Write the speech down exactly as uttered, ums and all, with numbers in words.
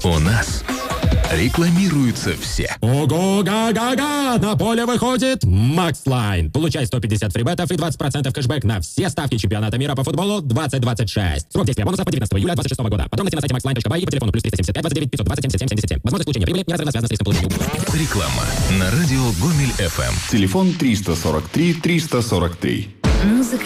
У нас рекламируются все. Ого-га-га-га! На поле выходит Макс Лайн. Получай сто пятьдесят фрибетов и двадцать процентов кэшбэк на все ставки чемпионата мира по футболу двадцать двадцать шесть. Срок действия бонусов по девятнадцатого июля двадцать шестого года. Подробности на сайте макс лайн точка бай и по телефону плюс триста семьдесят пять двадцать девять пятьсот двадцать семьдесят семь семьдесят семь. Возможность получения прибыли неразрывно связана с риском получения. Реклама на радио Гомель эф эм. Телефон триста сорок три триста сорок три. Музыка